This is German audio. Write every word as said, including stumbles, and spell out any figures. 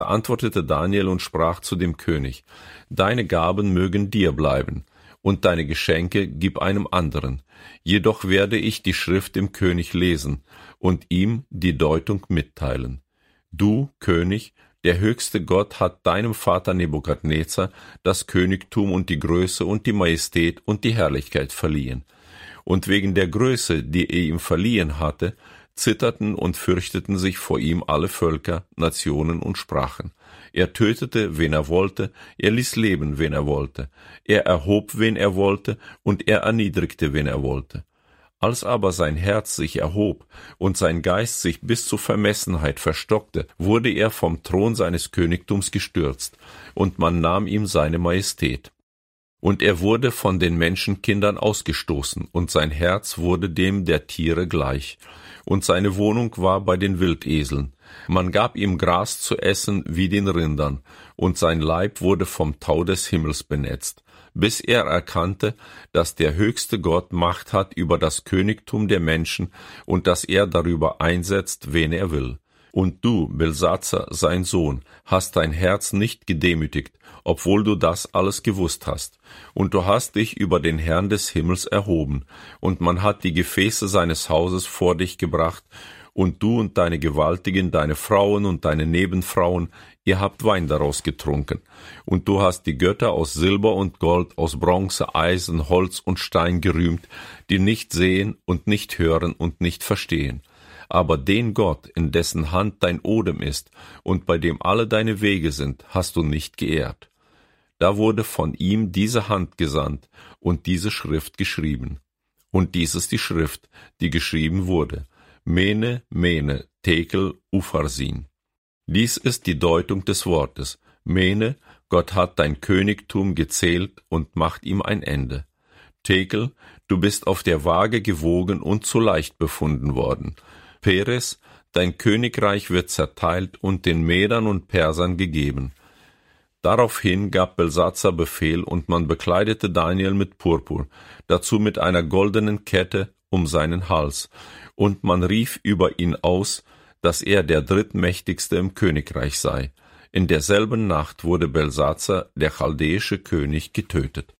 antwortete Daniel und sprach zu dem König: Deine Gaben mögen dir bleiben, und deine Geschenke gib einem anderen. Jedoch werde ich die Schrift dem König lesen und ihm die Deutung mitteilen. Du, König, der höchste Gott hat deinem Vater Nebukadnezar das Königtum und die Größe und die Majestät und die Herrlichkeit verliehen. Und wegen der Größe, die er ihm verliehen hatte, zitterten und fürchteten sich vor ihm alle Völker, Nationen und Sprachen. Er tötete, wen er wollte, er ließ leben, wen er wollte. Er erhob, wen er wollte, und er erniedrigte, wen er wollte. Als aber sein Herz sich erhob und sein Geist sich bis zur Vermessenheit verstockte, wurde er vom Thron seines Königtums gestürzt, und man nahm ihm seine Majestät. Und er wurde von den Menschenkindern ausgestoßen, und sein Herz wurde dem der Tiere gleich, und seine Wohnung war bei den Wildeseln. Man gab ihm Gras zu essen wie den Rindern, und sein Leib wurde vom Tau des Himmels benetzt, bis er erkannte, dass der höchste Gott Macht hat über das Königtum der Menschen und dass er darüber einsetzt, wen er will. Und du, Belsatzar, sein Sohn, hast dein Herz nicht gedemütigt, obwohl du das alles gewusst hast. Und du hast dich über den Herrn des Himmels erhoben, und man hat die Gefäße seines Hauses vor dich gebracht, und du und deine Gewaltigen, deine Frauen und deine Nebenfrauen, ihr habt Wein daraus getrunken. Und du hast die Götter aus Silber und Gold, aus Bronze, Eisen, Holz und Stein gerühmt, die nicht sehen und nicht hören und nicht verstehen. Aber den Gott, in dessen Hand dein Odem ist und bei dem alle deine Wege sind, hast du nicht geehrt. Da wurde von ihm diese Hand gesandt und diese Schrift geschrieben. Und dies ist die Schrift, die geschrieben wurde: Mene, Mene, Tekel, Upharsin. Dies ist die Deutung des Wortes. Mene, Gott hat dein Königtum gezählt und macht ihm ein Ende. Tekel, du bist auf der Waage gewogen und zu leicht befunden worden. Peres, dein Königreich wird zerteilt und den Medern und Persern gegeben. Daraufhin gab Belsatzar Befehl, und man bekleidete Daniel mit Purpur, dazu mit einer goldenen Kette um seinen Hals, und man rief über ihn aus, dass er der drittmächtigste im Königreich sei. In derselben Nacht wurde Belsatzar, der chaldäische König, getötet.